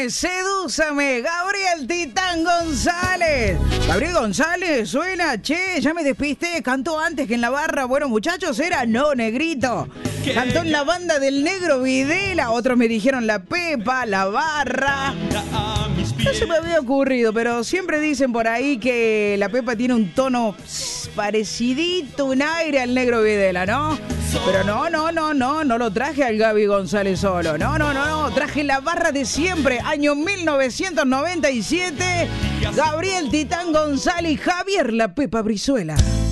Sedúzame, Gabriel Titán González. Gabriel González, suena, che, ya me despisté, cantó antes que en la barra. Bueno, muchachos, era no, negrito. Cantó en la banda del Negro Videla, otros me dijeron la Pepa, la barra. No se me había ocurrido, pero siempre dicen por ahí que la Pepa tiene un tono parecidito, un aire al Negro Videla, ¿no? Pero no lo traje al Gaby González solo. No, traje la barra de siempre, año 1997. Gabriel Titán González y Javier la Pepa Brizuela.